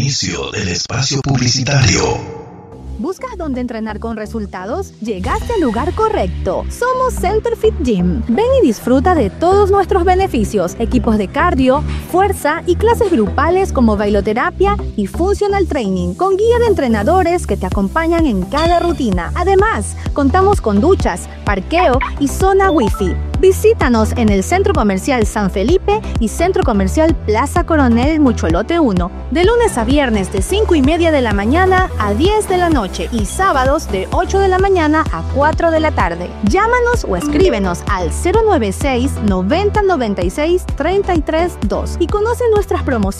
Inicio del espacio publicitario. ¿Buscas dónde entrenar con resultados? Llegaste al lugar correcto. Somos Center Fit Gym. Ven y disfruta de todos nuestros beneficios: equipos de cardio, fuerza y clases grupales como bailoterapia y functional training, con guía de entrenadores que te acompañan en cada rutina. Además, contamos con duchas, parqueo y zona Wi-Fi. Visítanos en el Centro Comercial San Felipe y Centro Comercial Plaza Coronel Mucholote 1, de lunes a viernes de 5:30 de la mañana a 10 de la noche y sábados de 8 de la mañana a 4 de la tarde. Llámanos o escríbenos al 096 90 96 33 2 y conoce nuestras promociones